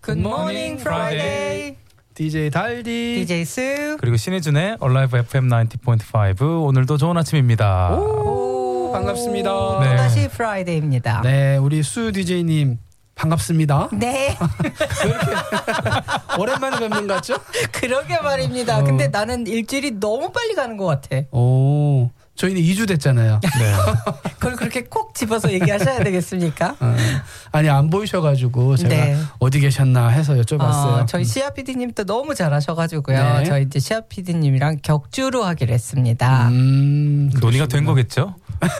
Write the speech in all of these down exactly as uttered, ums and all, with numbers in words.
Good Morning Friday. 디제이 달디, 디제이 수, 그리고 신혜준의 Alive 에프엠 나인티 포인트 파이브. 오늘도 좋은 아침입니다. 오, 반갑습니다. 네. 또다시 프라이데이입니다. 네, 우리 수 디제이님 반갑습니다. 네. 오랜만에 뵙는 것 같죠? 그러게 말입니다. 어. 근데 나는 일주일이 너무 빨리 가는 것 같아. 오, 저희는 이 주 됐잖아요. 네. 그걸 그렇게 꼭 집어서 얘기하셔야 되겠습니까? 어, 아니 안 보이셔가지고 제가 네. 어디 계셨나 해서 여쭤봤어요. 어, 저희 시아 피디님도 너무 잘하셔가지고요. 네. 저희 이제 시아 피디님이랑 격주로 하기로 했습니다. 음, 논의가 된 거겠죠?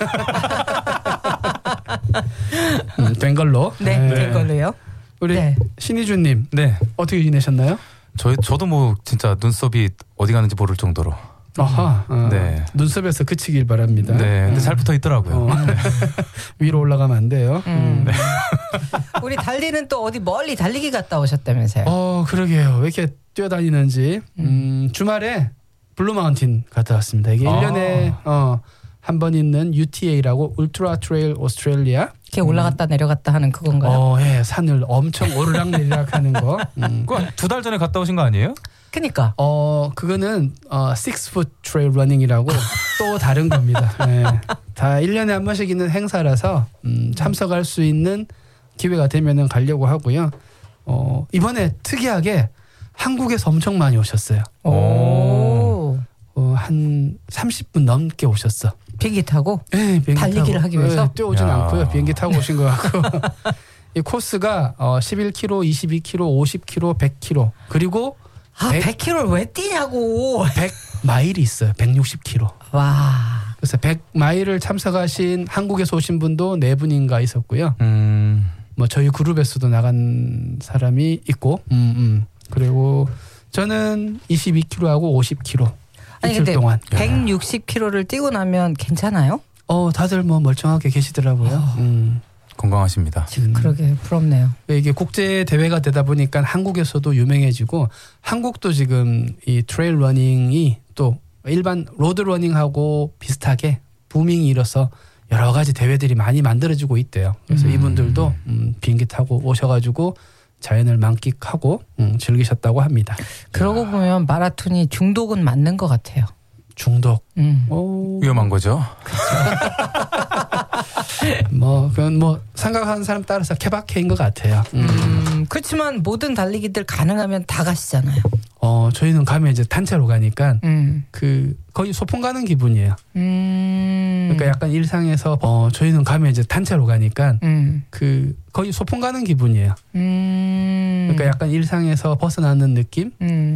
음, 된 걸로. 네, 네. 된 걸로요. 우리 네. 신희준님 네. 어떻게 지내셨나요? 저, 저도 뭐 진짜 눈썹이 어디 가는지 모를 정도로. 아하, 어, 네. 눈썹에서 그치길 바랍니다. 네. 근데 음. 잘 붙어 있더라고요. 어. 위로 올라가면 안 돼요. 음. 음. 우리 달리는 또 어디 멀리 달리기 갔다 오셨다면서요? 어, 그러게요. 왜 이렇게 뛰어다니는지. 음, 주말에 블루마운틴 갔다 왔습니다. 이게 아. 일 년에 어, 한 번 있는 유티에이라고 울트라 트레일 오스트레일리아. 이렇게 올라갔다 내려갔다 하는 그건가요? 어, 예, 산을 엄청 오르락 내리락 하는 거. 음. 두 달 전에 갔다 오신 거 아니에요? 그니까. 어, 그거는 어, six foot trail running이라고 또 다른 겁니다. 예. 다 일 년에 한 번씩 있는 행사라서 음, 참석할 수 있는 기회가 되면은 가려고 하고요. 어, 이번에 특이하게 한국에서 엄청 많이 오셨어요. 오. 어, 한 삼십 분 넘게 오셨어. 비행기 타고? 네, 비행기 달리기를 타고. 하기 위해서? 네, 뛰어오진 야. 않고요. 비행기 타고 오신 것 같고. 이 코스가 어, 십일 킬로미터, 이십이 킬로미터, 오십 킬로미터, 백 킬로미터 그리고 아, 백- 백 킬로미터를 왜 뛰냐고. 백 마일이 있어요. 백육십 킬로미터. 와. 그래서 백 마일을 참석하신 한국에서 오신 분도 네 분인가 있었고요. 음. 뭐 저희 그룹에서도 나간 사람이 있고, 음, 음. 그리고 저는 이십이 킬로미터하고 오십 킬로미터 아니 이틀 근데 동안. 백육십 킬로미터를 뛰고 나면 괜찮아요? 어, 다들 뭐 멀쩡하게 계시더라고요. 음. 건강하십니다. 음. 그러게 부럽네요. 이게 국제 대회가 되다 보니까 한국에서도 유명해지고 한국도 지금 이 트레일 러닝이 또 일반 로드 러닝하고 비슷하게 부밍이 일어서 여러 가지 대회들이 많이 만들어지고 있대요. 그래서 음. 이분들도 음, 비행기 타고 오셔가지고 자연을 만끽하고 음, 즐기셨다고 합니다. 그러고 보면 마라톤이 중독은 맞는 것 같아요. 중독. 음. 오, 위험한 거죠? 뭐 그건 뭐 생각하는 사람 따라서 케바케인 것 같아요. 음. 음, 그렇지만 모든 달리기들 가능하면 다 가시잖아요. 어 저희는 가면 이제 단체로 가니까 음. 그 거의 소풍 가는 기분이에요. 음. 그러니까 약간 일상에서 어 저희는 가면 이제 단체로 가니까 음. 그 거의 소풍 가는 기분이에요. 음. 그러니까 약간 일상에서 벗어나는 느낌. 음.